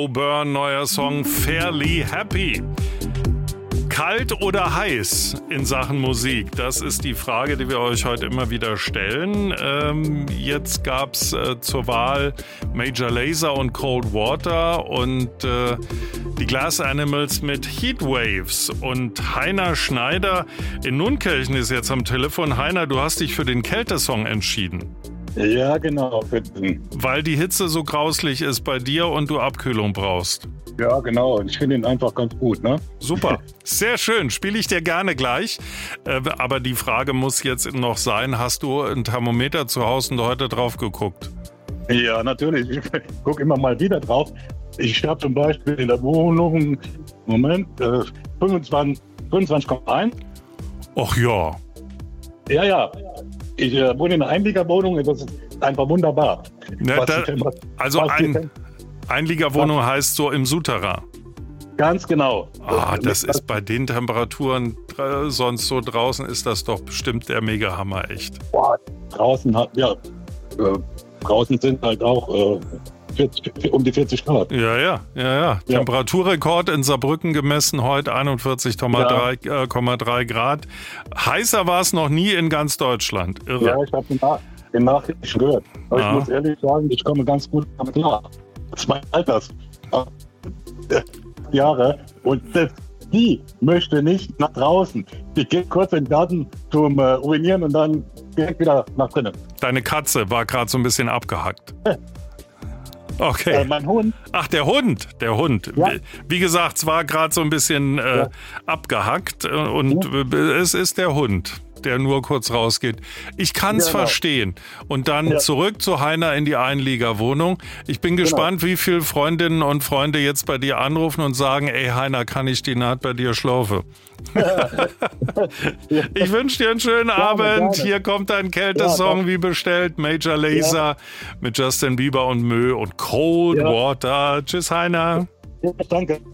Joe Byrne, neuer Song Fairly Happy. Kalt oder heiß in Sachen Musik? Das ist die Frage, die wir euch heute immer wieder stellen. Jetzt gab es zur Wahl Major Lazer und Cold Water und die Glass Animals mit Heatwaves. Und Heiner Schneider in Nunkirchen ist jetzt am Telefon. Heiner, du hast dich für den Kältesong entschieden. Ja, genau. Weil die Hitze so grauslich ist bei dir und du Abkühlung brauchst. Ja, genau. Ich finde ihn einfach ganz gut, ne? Super. Sehr schön. Spiele ich dir gerne gleich. Aber die Frage muss jetzt noch sein, hast du ein Thermometer zu Hause und heute drauf geguckt? Ja, natürlich. Ich gucke immer mal wieder drauf. Ich habe zum Beispiel in der Wohnung, 25,1. Ach ja. Ja. Ich wohne in einer Einliegerwohnung, das ist einfach wunderbar. Ja, Einliegerwohnung heißt so im Souterrain. Ganz genau. Das ist bei den Temperaturen sonst so draußen, ist das doch bestimmt der Mega-Hammer, echt. Boah, draußen sind halt auch um die 40 Grad. Ja. Temperaturrekord in Saarbrücken gemessen, heute 41,3 Grad. Heißer war es noch nie in ganz Deutschland. Irre. Ja, ich habe den Nachrichten gehört. Aber ich muss ehrlich sagen, ich komme ganz gut damit klar. Das ist mein Alters. Jahre. Und die möchte nicht nach draußen. Die geht kurz in den Garten zum Urinieren und dann direkt wieder nach drinnen. Deine Katze war gerade so ein bisschen abgehackt. Okay. Mein Hund. Ach, der Hund. Ja. Wie gesagt, es war gerade so ein bisschen abgehackt und es ist der Hund, der nur kurz rausgeht. Ich kann es verstehen. Und dann zurück zu Heiner in die Einliegerwohnung. Ich bin gespannt, wie viele Freundinnen und Freunde jetzt bei dir anrufen und sagen, ey Heiner, kann ich die Naht bei dir schlafen? Ich wünsche dir einen schönen Abend. Hier kommt ein Kältesong wie bestellt. Major Lazer mit Justin Bieber und Mö und Cold Water. Tschüss, Heiner. Ja, danke.